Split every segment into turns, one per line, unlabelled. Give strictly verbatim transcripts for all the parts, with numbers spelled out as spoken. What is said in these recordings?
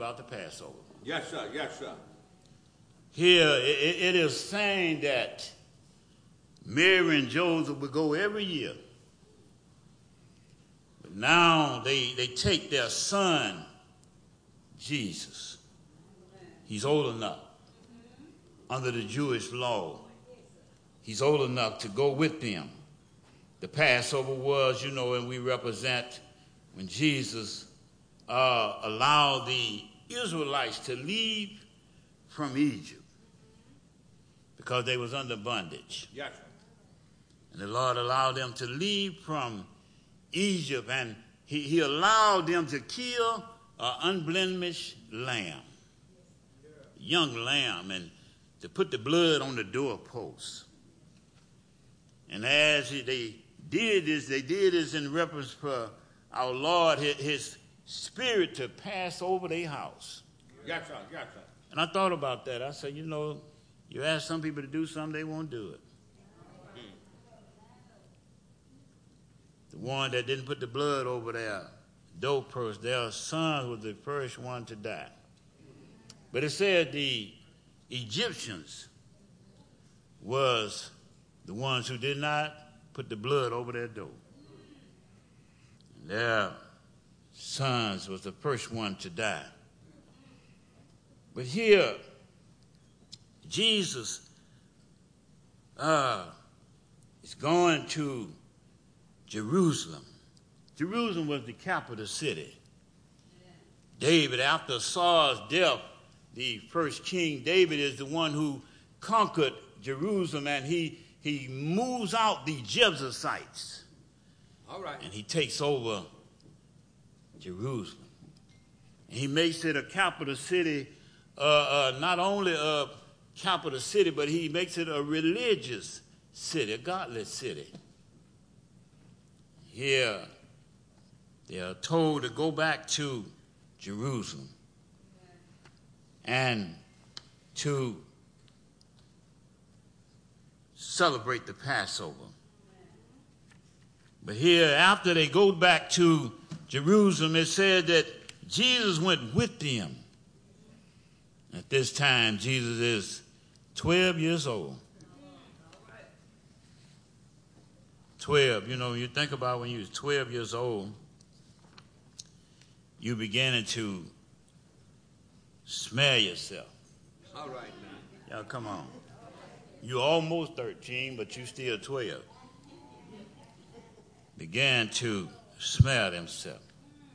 about the Passover.
Yes, sir. Yes, sir.
Here, it, it is saying that Mary and Joseph would go every year. But now they, they take their son, Jesus. He's old enough under the Jewish law. He's old enough to go with them. The Passover was, you know, and we represent when Jesus uh, allowed the Israelites to leave from Egypt because they was under bondage.
Yes, sir.
And the Lord allowed them to leave from Egypt, and he, he allowed them to kill an unblemished lamb, young lamb, and to put the blood on the doorpost. And as he, they did this, they did this in reference for our Lord, his, his spirit to pass over their house.
Yes, sir. Yes, sir.
And I thought about that. I said, you know, you ask some people to do something, they won't do it. The one that didn't put the blood over their doorpost, their son was the first one to die. But it said the Egyptians was the ones who did not put the blood over their door. And their sons was the first one to die. But here, Jesus uh, is going to Jerusalem. Jerusalem was the capital city. David, after Saul's death, the first king, David is the one who conquered Jerusalem, and he, he moves out the Jebusites.
All right.
And he takes over Jerusalem. And he makes it a capital city, uh, uh, not only a capital city, but he makes it a religious city, a godless city. Here, they are told to go back to Jerusalem and to celebrate the Passover. But here, after they go back to Jerusalem, it said that Jesus went with them. At this time, Jesus is twelve years old. twelve, you know, you think about when you was twelve years old, you beginning to smell yourself.
All right now.
Y'all come on. You're almost thirteen, but you still twelve. Began to smell themselves.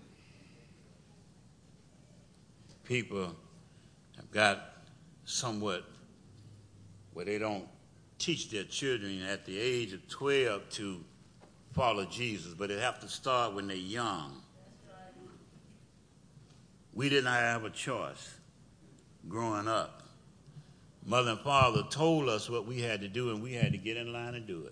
People have got somewhat where they don't teach their children at the age of twelve to follow Jesus, but they have to start when they're young. We did not have a choice growing up. Mother and father told us what we had to do, and we had to get in line and do it.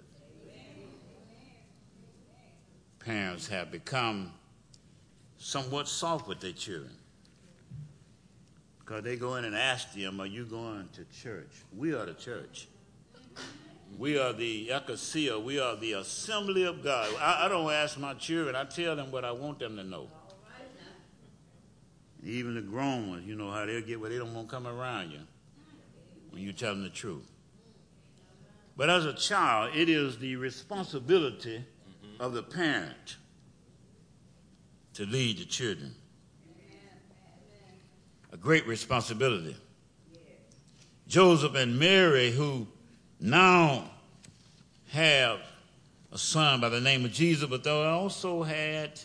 Parents have become somewhat soft with their children because they go in and ask them, are you going to church? We are the church. We are the ecclesia. We are the assembly of God. I, I don't ask my children. I tell them what I want them to know. Even the grown ones, you know how they'll get where they don't want to come around you when you tell them the truth. But as a child, it is the responsibility mm-hmm. of the parent to lead the children. A great responsibility. Joseph and Mary, who now have a son by the name of Jesus, but they also had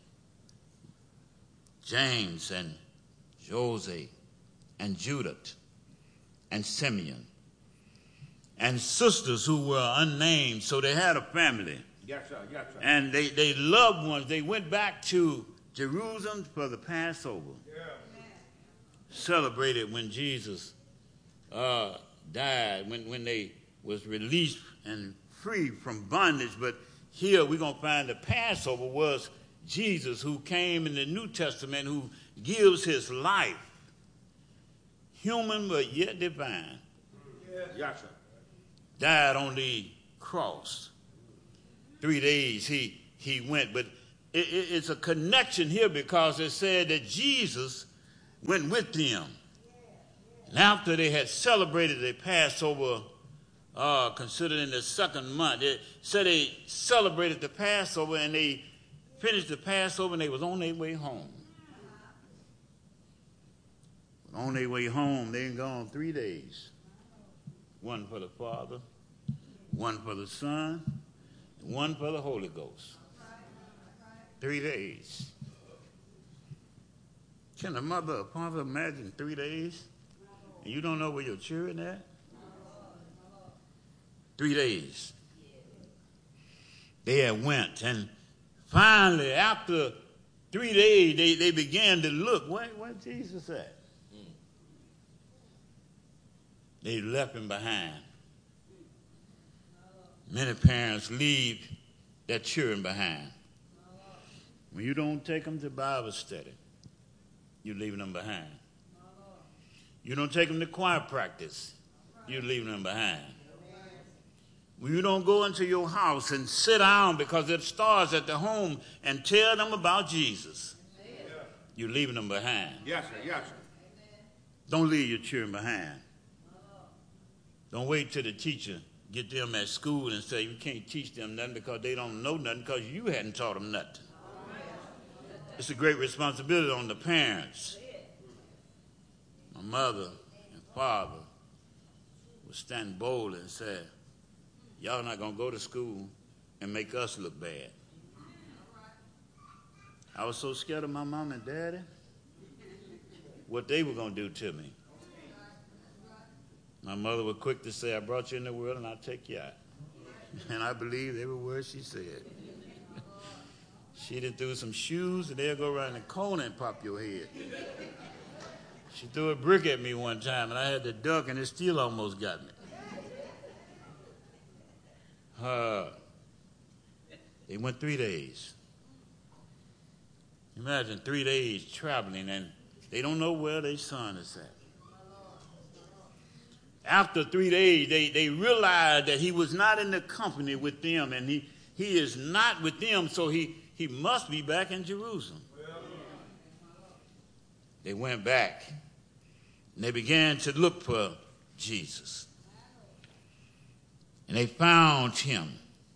James and Jose and Judith and Simeon and sisters who were unnamed, so they had a family.
Yes, sir. Yes, sir.
And they, they loved ones. They went back to Jerusalem for the Passover. Yeah. Celebrated when Jesus uh, died, when, when they was released and free from bondage. But here we're going to find the Passover was Jesus, who came in the New Testament, who gives his life, human but yet divine.
Yes, sir.
Died on the cross. Three days he, he went. But it, it, it's a connection here because it said that Jesus went with them. And after they had celebrated the Passover, uh, considered in the second month, they said they celebrated the Passover and they finished the Passover and they was on their way home. On their way home, they had gone three days. One for the Father, one for the Son, and one for the Holy Ghost. Three days. Can a mother or father imagine three days? And you don't know where your children at? Three days. They had went. And finally, after three days, they, they began to look. Where, where Jesus at? They left him behind. Many parents leave their children behind. When you don't take them to Bible study, you're leaving them behind. You don't take them to choir practice, you're leaving them behind. When you don't go into your house and sit down because it starts at the home and tell them about Jesus, you're leaving them behind.
Yes, sir. Yes, sir.
Don't leave your children behind. Don't wait till the teacher get them at school and say you can't teach them nothing because they don't know nothing because you hadn't taught them nothing. It's a great responsibility on the parents. My mother and father would stand bold and say, y'all not going to go to school and make us look bad. I was so scared of my mom and daddy, what they were going to do to me. My mother was quick to say, I brought you in the world and I'll take you out. And I believed every word she said. She done threw some shoes and they'll go around the corner and pop your head. She threw a brick at me one time and I had to duck and it still almost got me. Uh, they went three days. Imagine three days traveling and they don't know where their son is at. After three days, they, they realized that he was not in the company with them, and he, he is not with them, so he, he must be back in Jerusalem. They went back, and they began to look for Jesus. And they found him.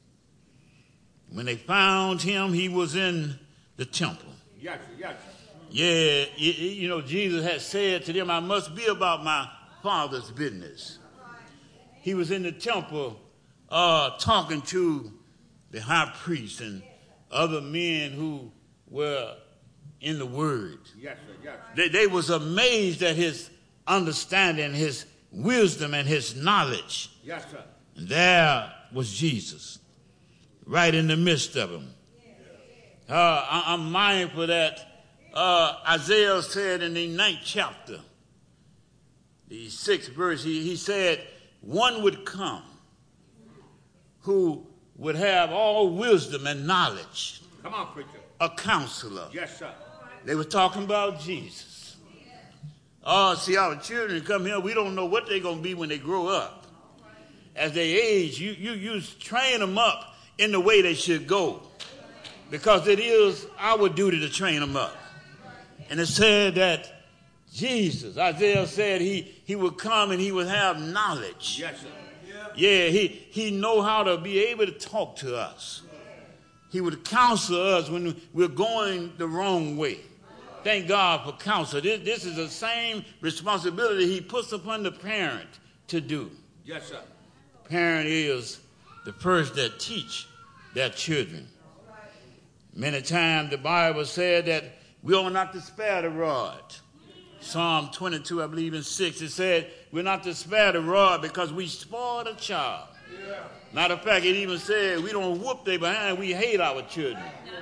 When they found him, he was in the temple.
Yes, yes.
Yeah, you, you know, Jesus had said to them, I must be about my Father's business. He was in the temple uh, talking to the high priest and other men who were in the Word.
Yes, sir, yes.
They, they was amazed at his understanding, his wisdom, and his knowledge.
Yes, sir.
And there was Jesus, right in the midst of them. Uh, I, I'm mindful that uh, Isaiah said in the ninth chapter, the sixth verse, he, he said, one would come who would have all wisdom and knowledge.
Come on, preacher.
A counselor.
Yes, sir.
They were talking about Jesus. Oh, see, our children come here, we don't know what they're going to be when they grow up. As they age, you, you, you train them up in the way they should go. Because it is our duty to train them up. And it said that Jesus, Isaiah said he, he would come and he would have knowledge.
Yes, sir.
Yeah, he, he know how to be able to talk to us. He would counsel us when we're going the wrong way. Thank God for counsel. This, this is the same responsibility he puts upon the parent to do.
Yes, sir.
Parent is the first that teach their children. Many times the Bible said that we ought not to spare the rod. Psalm twenty-two, I believe in six, it said, we're not to spare the rod because we spoil the child. Yeah. Matter of fact, it even said we don't whoop they behind, we hate our children.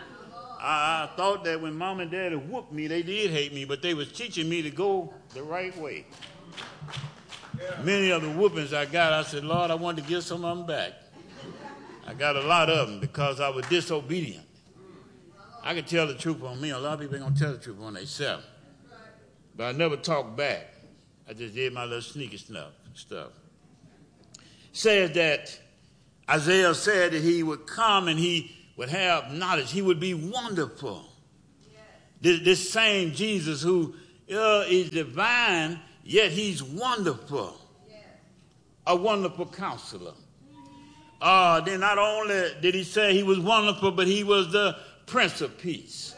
I, I thought that when mom and daddy whooped me, they did hate me, but they was teaching me to go the right way. Yeah. Many of the whoopings I got, I said, Lord, I wanted to give some of them back. I got a lot of them because I was disobedient. I can tell the truth on me. A lot of people ain't going to tell the truth on themselves. But I never talked back. I just did my little sneaky stuff. stuff. Says that Isaiah said that he would come and he would have knowledge. He would be wonderful. Yes. This, this same Jesus who Uh, he's divine, yet he's wonderful. A wonderful counselor. Uh, then not only did he say he was wonderful, but he was the Prince of Peace.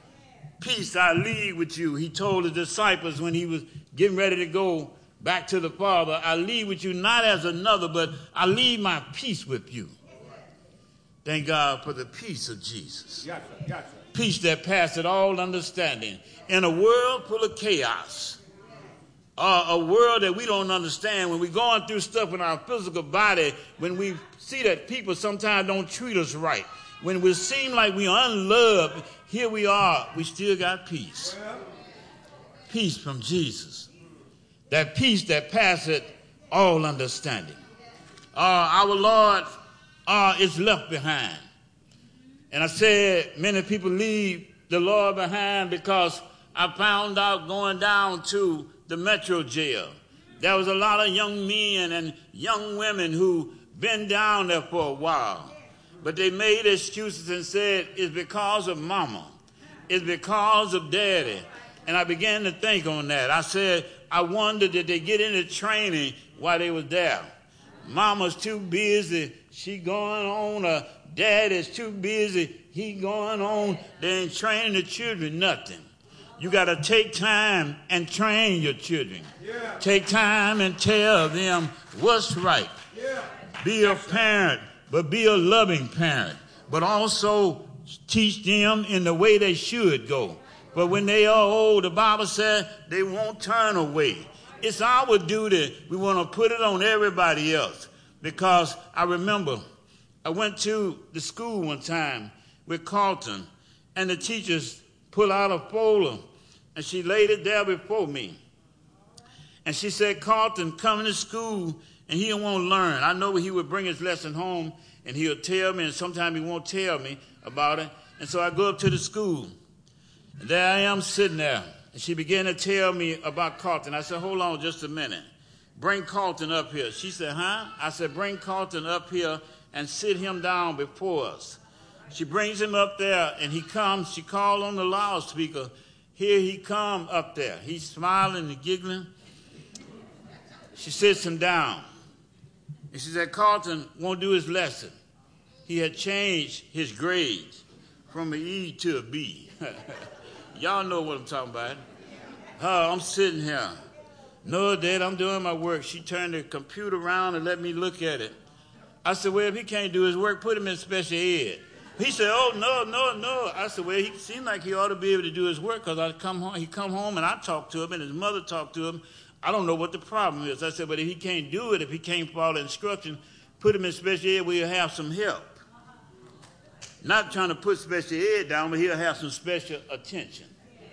Peace I leave with you. He told his disciples when he was getting ready to go back to the Father, I leave with you not as another, but I leave my peace with you. Thank God for the peace of Jesus.
Yes, sir. Yes, sir.
Peace that passeth all understanding. In a world full of chaos, uh, a world that we don't understand, when we're going through stuff in our physical body, when we see that people sometimes don't treat us right, when we seem like we are unloved, here we are, we still got peace. Peace from Jesus. That peace that passeth all understanding. Uh, our Lord uh, is left behind. And I said many people leave the Lord behind because I found out going down to the Metro jail, there was a lot of young men and young women who been down there for a while. But they made excuses and said, it's because of mama. It's because of daddy. And I began to think on that. I said, I wonder did they get into training while they was there? Mama's too busy. She going on. Uh, daddy's too busy. He going on. They ain't training the children nothing. You got to take time and train your children. Yeah. Take time and tell them what's right. Yeah. Be a parent, but be a loving parent. But also teach them in the way they should go. But when they are old, the Bible said they won't turn away. It's our duty. We want to put it on everybody else. Because I remember I went to the school one time with Carlton, and the teachers pulled out a folder, and she laid it there before me. And she said, Carlton, coming to school, and he don't want to learn. I know he would bring his lesson home, and he'll tell me, and sometimes he won't tell me about it. And so I go up to the school, and there I am sitting there. And she began to tell me about Carlton. I said, hold on just a minute. Bring Carlton up here. She said, huh? I said, bring Carlton up here and sit him down before us. She brings him up there, and he comes. She called on the loudspeaker. Here he come up there. He's smiling and giggling. She sits him down. And she said, Carlton won't do his lesson. He had changed his grades from an E to a B. Y'all know what I'm talking about. Oh, I'm sitting here. No, Dad, I'm doing my work. She turned the computer around and let me look at it. I said, well, if he can't do his work, put him in special ed. He said, oh, no, no, no. I said, well, he seemed like he ought to be able to do his work because I come home, he come home and I talked to him and his mother talked to him. I don't know what the problem is. I said, but if he can't do it, if he can't follow instructions, put him in special ed where he'll have some help. Not trying to put special ed down, but he'll have some special attention.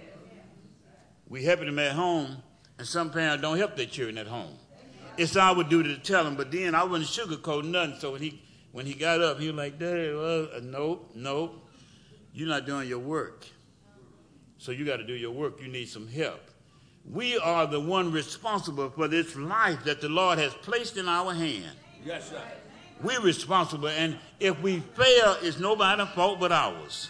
We helping him at home, and some parents don't help their children at home. It's our duty to tell him, but then I wouldn't sugarcoat nothing. So when he when he got up, he was like, Daddy, well, uh, nope, nope, you're not doing your work. So you got to do your work. You need some help. We are the one responsible for this life that the Lord has placed in our hand.
Yes, sir.
We're responsible, and if we fail, it's nobody's fault but ours.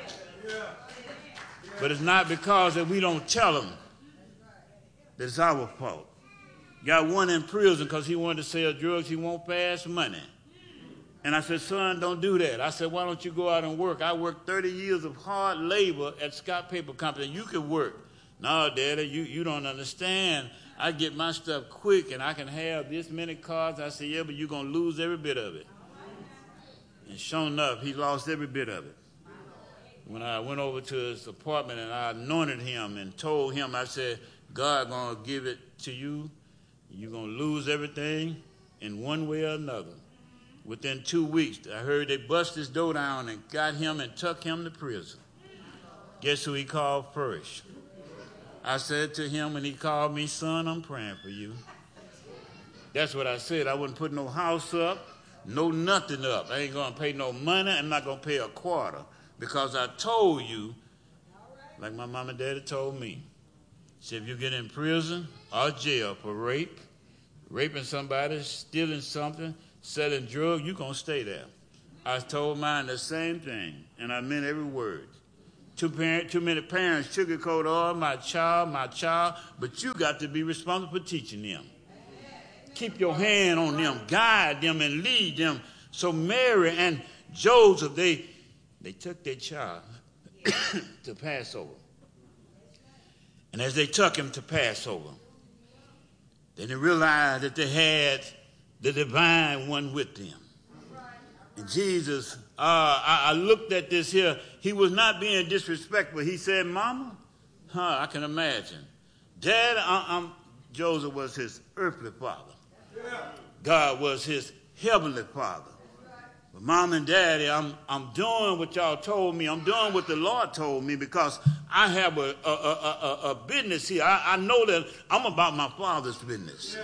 But it's not because that we don't tell them that it's our fault. Got one in prison because he wanted to sell drugs. He won't pass money. And I said, son, don't do that. I said, why don't you go out and work? I worked thirty years of hard labor at Scott Paper Company. You could work. No, Daddy, you, you don't understand. I get my stuff quick, and I can have this many cars. I said, yeah, but you're going to lose every bit of it. And sure enough, he lost every bit of it. When I went over to his apartment and I anointed him and told him, I said, God going to give it to you. You're going to lose everything in one way or another. Within two weeks, I heard they bust his door down and got him and took him to prison. Guess who he called first? I said to him when he called me, son, I'm praying for you. That's what I said. I wouldn't put no house up, no nothing up. I ain't going to pay no money. I'm not going to pay a quarter because I told you, like my mom and daddy told me, said if you get in prison or jail for rape, raping somebody, stealing something, selling drugs, you're going to stay there. I told mine the same thing, and I meant every word. Too, parent, too many parents sugarcoat, oh, my child, my child, but you got to be responsible for teaching them. Keep your hand on them, guide them, and lead them. So Mary and Joseph, they, they took their child to Passover. And as they took him to Passover, then they realized that they had the divine one with them. And Jesus, uh, I, I looked at this here. He was not being disrespectful. He said, Mama, huh, I can imagine. Dad, I, I'm, Joseph was his earthly father. God was his heavenly father. But Mom and Daddy, I'm, I'm doing what y'all told me. I'm doing what the Lord told me because I have a, a, a, a, a business here. I, I know that I'm about my Father's business.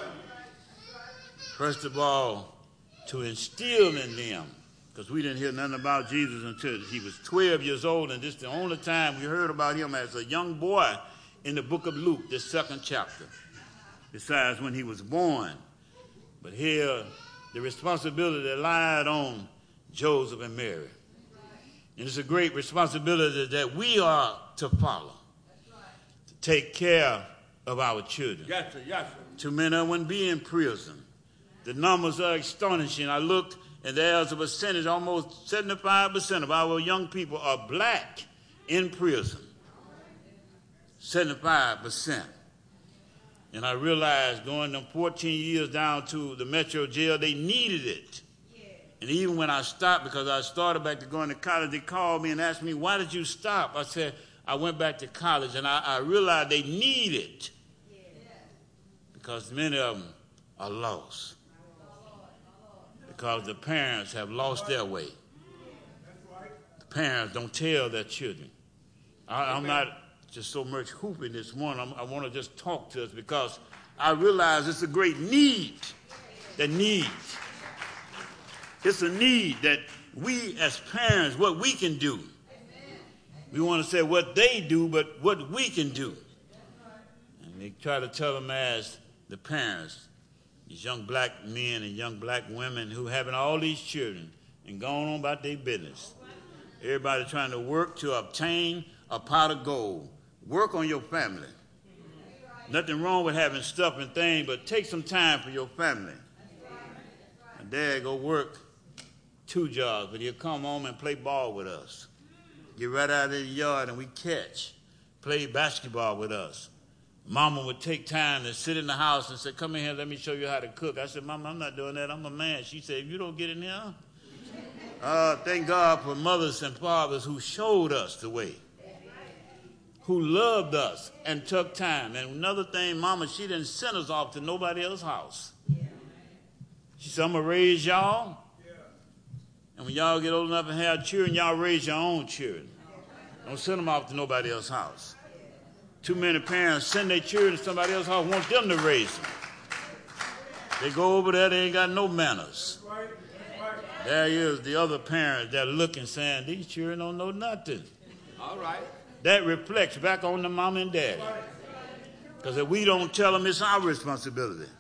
First of all, to instill in them, because we didn't hear nothing about Jesus until he was twelve years old, and this is the only time we heard about him as a young boy in the book of Luke, the second chapter, besides when he was born. But here, the responsibility lied on Joseph and Mary. And it's a great responsibility that we are to follow, to take care of our children.
Yes, sir. Yes, sir.
Too many of them be in prison. The numbers are astonishing. I looked, and there's a percentage, almost seventy-five percent of our young people are black in prison. seventy-five percent. And I realized going them fourteen years down to the Metro jail, they needed it. Yeah. And even when I stopped, because I started back to going to college, they called me and asked me, why did you stop? I said, I went back to college, and I, I realized they need it. Yeah. Because many of them are lost. Because the parents have lost their way. The parents don't tell their children. I, I'm not just so much hooping this morning. I'm, I want to just talk to us because I realize it's a great need that needs. It's a need that we as parents, what we can do. We want to say what they do, but what we can do. And they try to tell them as the parents, these young black men and young black women who having all these children and going on about their business. Everybody trying to work to obtain a pot of gold. Work on your family. Nothing wrong with having stuff and things, but take some time for your family. And Dad go work two jobs, but he'll come home and play ball with us. Get right out of the yard and we catch. Play basketball with us. Mama would take time to sit in the house and say, come in here, let me show you how to cook. I said, Mama, I'm not doing that. I'm a man. She said, if you don't get in here, uh, thank God for mothers and fathers who showed us the way, who loved us and took time. And another thing, Mama, she didn't send us off to nobody else's house. She said, I'm going to raise y'all. And when y'all get old enough and have children, y'all raise your own children. Don't send them off to nobody else's house. Too many parents send their children to somebody else's house, want them to raise them. They go over there, they ain't got no manners. There is the other parents that are looking, saying, these children don't know nothing.
All right.
That reflects back on the mom and daddy. Because if we don't tell them, it's our responsibility.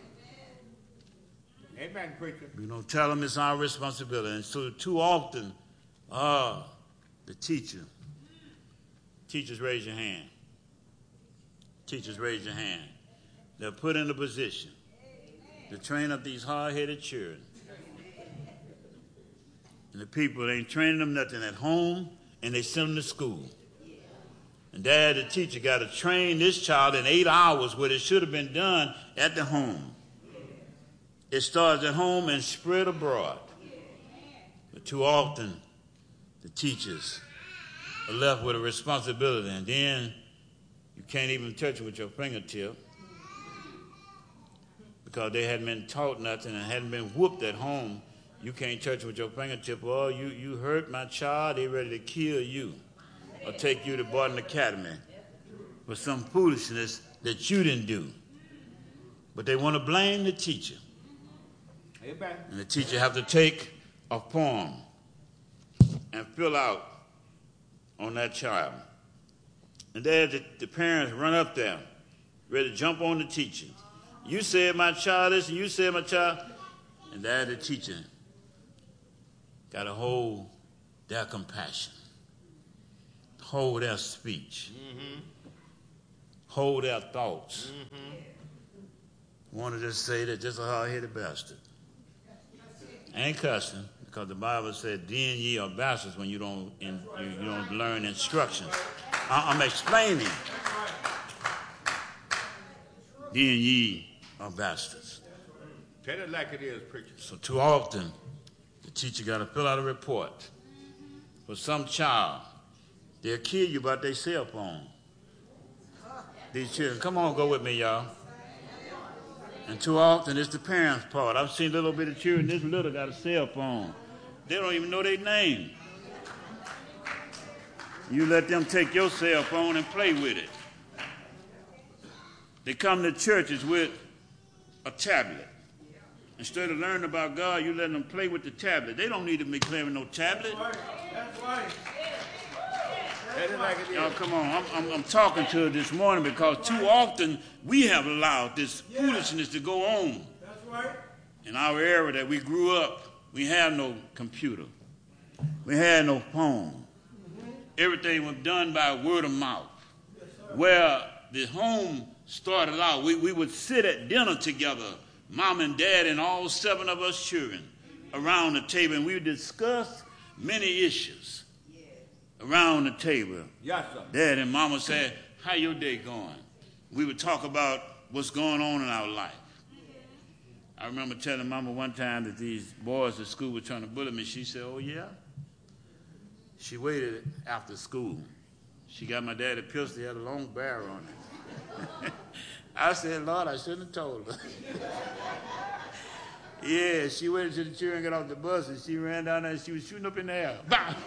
Amen, preacher.
We don't tell them it's our responsibility. And so too often, ah, uh, the teacher, teachers raise your hand. Teachers raise your hand. They're put in a position to train up these hard-headed children. And the people, they ain't training them nothing at home, and they send them to school. And Dad, the teacher, got to train this child in eight hours what it should have been done at the home. It starts at home and spread abroad. But too often, the teachers are left with a responsibility, and then you can't even touch it with your fingertip because they hadn't been taught nothing and hadn't been whooped at home. You can't touch it with your fingertip. Oh, you, you hurt my child, they ready to kill you or take you to Barton Academy for some foolishness that you didn't do. But they want to blame the teacher.
Amen.
And the teacher have to take a form and fill out on that child. And there the, the parents run up there, ready to jump on the teacher. You said my child this, and you said my child. And there the teacher got to hold their compassion, hold their speech, mm-hmm. hold their thoughts. Mm-hmm. I want to just say that just a hard-headed bastard. I ain't cussing, because the Bible said, then ye are bastards when you don't in, you, you don't learn instructions. I, I'm explaining. Then ye are bastards.
Tell it like it is, preacher.
So too often, the teacher got to fill out a report for some child. They'll kill you about their cell phone. These children, come on, go with me, y'all. And too often, it's the parents' part. I've seen little bitty children, this little got a cell phone. They don't even know their name. You let them take your cell phone and play with it. They come to churches with a tablet. Instead of learning about God, you let them play with the tablet. They don't need to be carrying no tablet.
That's right. That's right.
Y'all, come on. I'm, I'm, I'm talking to her this morning because too often we have allowed this foolishness to go on.
That's right.
In our era that we grew up, we had no computer. We had no phone. Everything was done by word of mouth. Where the home started out, we, we would sit at dinner together, mom and dad and all seven of us children around the table, and we would discuss many issues around the table.
Yes, sir.
Dad and mama said, how your day going? We would talk about what's going on in our life. I remember telling mama one time that these boys at school were trying to bully me. She said, oh, yeah? She waited after school. She got my dad a pistol. He had a long barrel on it. I said, Lord, I shouldn't have told her. Yeah, she waited till the children got off the bus, and she ran down there, and she was shooting up in the air.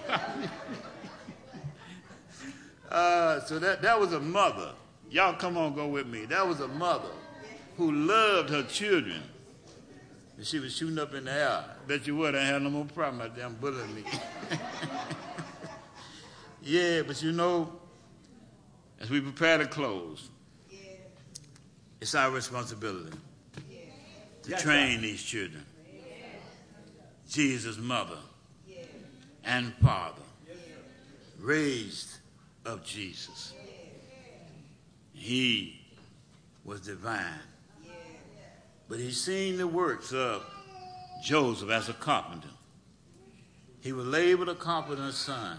uh, so that, that was a mother. Y'all come on, go with me. That was a mother who loved her children. And she was shooting up in the air. Bet you would, I had no more problem out there bullying me. Yeah, but you know, as we prepare to close, yeah. It's our responsibility yeah. to yes, train sir. These children. Yeah. Jesus' mother yeah. and father yeah. raised up Jesus. Yeah. He was divine. Yeah. But he seen the works of Joseph as a carpenter. He was labeled a carpenter's son.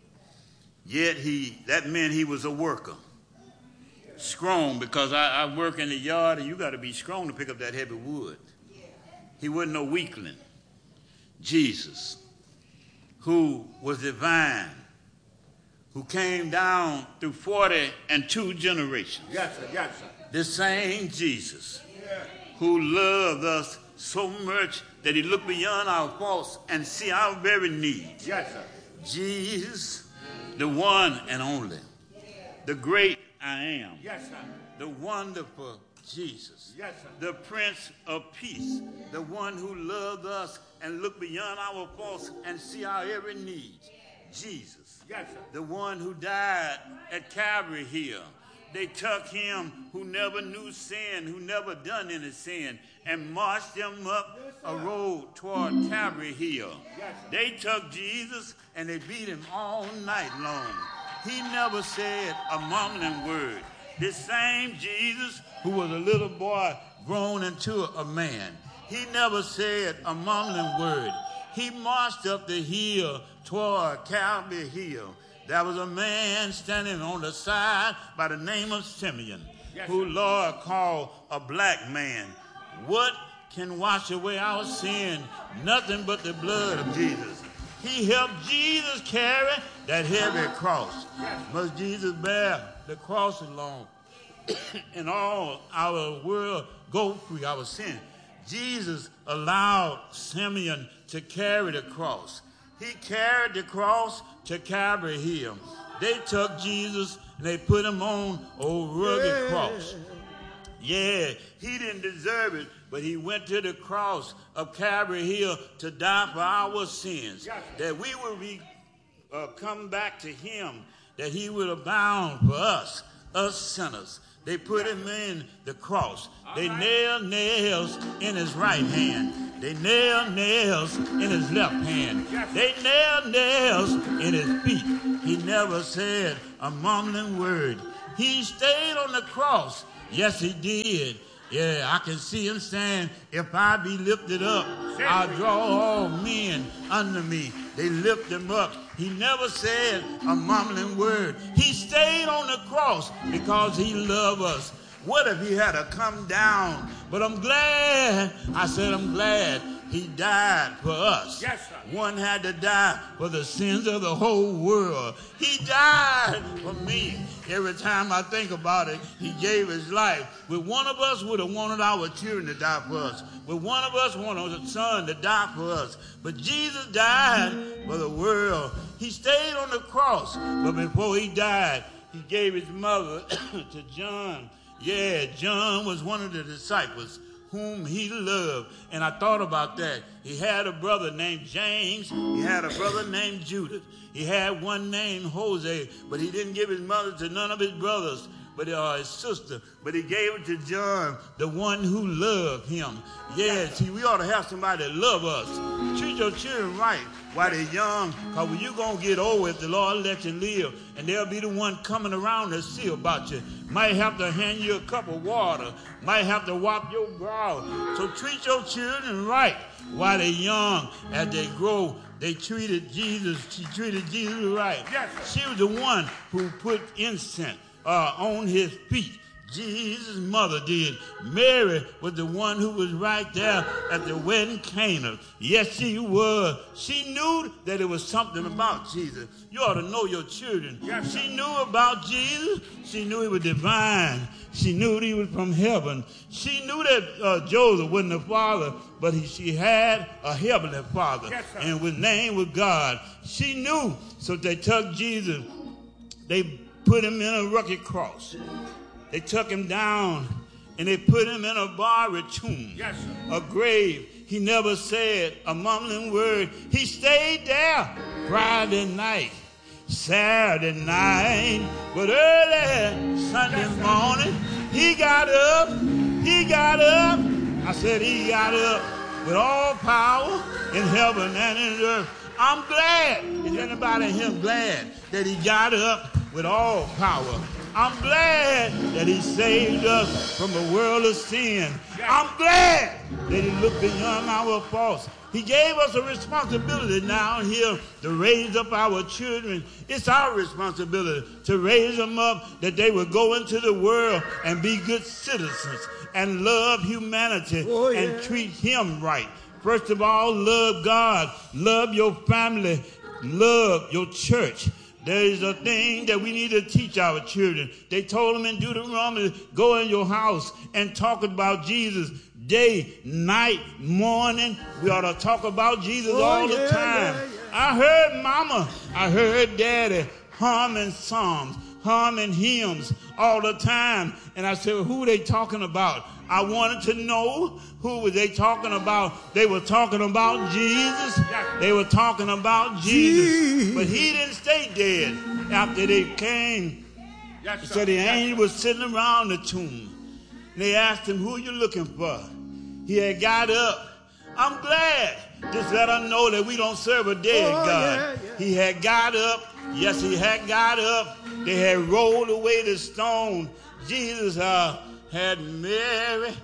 Yet he, that meant he was a worker. Strong, because I, I work in the yard and you got to be strong to pick up that heavy wood. He wasn't no weakling. Jesus, who was divine, who came down through forty and two generations.
Yes, sir, yes, sir.
The same Jesus, who loved us so much that he looked beyond our faults and see our very needs.
Yes, sir.
Jesus, the one and only, the great I am,
yes, sir.
The wonderful Jesus,
yes, sir.
The Prince of Peace, the one who loved us and looked beyond our faults and see our every need. Jesus,
yes, sir.
The one who died at Calvary Hill. They took him who never knew sin, who never done any sin, and marched him up yes, a road toward Calvary Hill. Yes, they took Jesus and they beat him all night long. He never said a mumbling word. This same Jesus who was a little boy grown into a man, he never said a mumbling word. He marched up the hill toward Calvary Hill. There was a man standing on the side by the name of Simeon, yes, who Lord called a black man. What can wash away our sin? Nothing but the blood of Jesus. He helped Jesus carry that heavy cross. Must Jesus bear the cross alone and all our world go free our sin? Jesus allowed Simeon to carry the cross. He carried the cross to Calvary Hill. They took Jesus and they put him on a rugged yeah. cross. Yeah, he didn't deserve it, but he went to the cross of Calvary Hill to die for our sins, yeah. that we would be, uh, come back to him, that he would abound for us, us sinners. They put him in the cross. All they right. nailed nails in his right hand. They nailed nails in his left hand. They nailed nails in his feet. He never said a mumbling word. He stayed on the cross. Yes, he did. Yeah, I can see him saying, if I be lifted up, I'll draw all men under me. They lift him up. He never said a mumbling word. He stayed on the cross because he loved us. What if he had to come down? But I'm glad, I said I'm glad he died for us.
Yes, sir.
One had to die for the sins of the whole world. He died for me. Every time I think about it, he gave his life. But one of us would have wanted our children to die for us. But one of us wanted a son to die for us. But Jesus died for the world. He stayed on the cross. But before he died, he gave his mother to John. Yeah, John was one of the disciples whom he loved. And I thought about that. He had a brother named James. He had a brother named Judas. He had one named Jose, but he didn't give his mother to none of his brothers, but uh, his sister. But he gave it to John, the one who loved him. Yeah, see, we ought to have somebody that love us. Treat your children right while they're young, because when you're going to get old, if the Lord lets you live, and they'll be the one coming around to see about you. Might have to hand you a cup of water. Might have to wipe your brow. So treat your children right while they're young. As they grow, they treated Jesus. She treated Jesus right.
Yes,
she was the one who put incense uh, on his feet. Jesus' mother did. Mary was the one who was right there at the wedding Cana. Yes, she was. She knew that it was something about Jesus. You ought to know your children.
Yes,
she knew about Jesus. She knew he was divine. She knew that he was from heaven. She knew that uh, Joseph wasn't the father, but he, she had a heavenly father.
Yes,
and his name was God. She knew. So they took Jesus. They put him in a rugged cross. They took him down and they put him in a borrowed tomb,
yes,
a grave. He never said a mumbling word. He stayed there Friday night, Saturday night, but early Sunday
yes,
morning, he got up, he got up. I said he got up with all power in heaven and in earth. I'm glad. Is anybody here glad that he got up with all power? I'm glad that he saved us from a world of sin. I'm glad that he looked beyond our faults. He gave us a responsibility now here to raise up our children. It's our responsibility to raise them up that they will go into the world and be good citizens and love humanity
oh, yeah.
and treat him right. First of all, love God, love your family, love your church. There is a thing that we need to teach our children. They told them in Deuteronomy, go in your house and talk about Jesus day, night, morning. We ought to talk about Jesus
oh,
all
yeah,
the time.
Yeah, yeah.
I heard mama, I heard daddy humming psalms, humming hymns all the time. And I said, who are they talking about? I wanted to know who were they talking about. They were talking about Jesus. They were talking about Jesus. But he didn't stay dead after they came.
yes,
So the angel was sitting around the tomb. They asked him, who are you looking for? He had got up. I'm glad. Just let us know that we don't serve a dead
oh,
God.
Yeah, yeah.
He had got up. Yes, he had got up. They had rolled away the stone. Jesus uh, had Mary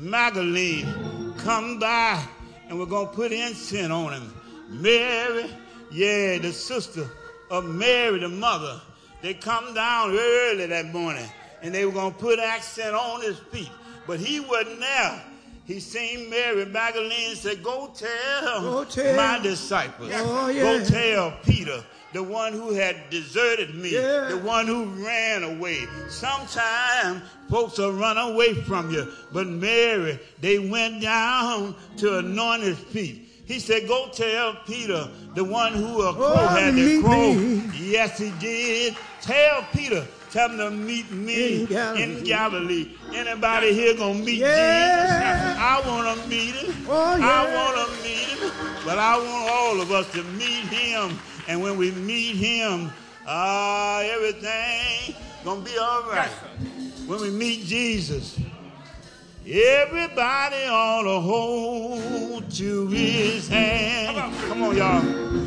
Magdalene come by, and we're going to put incense on him. Mary, yeah, the sister of Mary, the mother, they come down early that morning, and they were going to put accent on his feet. But he wasn't there. He seen Mary Magdalene and said, go tell,
go tell
my disciples.
Oh, yeah.
Go tell Peter, the one who had deserted me,
yeah.
the one who ran away. Sometimes folks will run away from you. But Mary, they went down to anoint his feet. He said, go tell Peter, the one who a crow
oh,
had to crow.
Me.
Yes, he did. Tell Peter. Tell him to meet me
in Galilee.
In Galilee. Anybody here gonna meet
yeah.
Jesus? I want to meet him.
Oh, yeah.
I want to meet him. But I want all of us to meet him. And when we meet him, uh, everything gonna be all right. When we meet Jesus, Everybody ought to hold to his hand. Come on, y'all.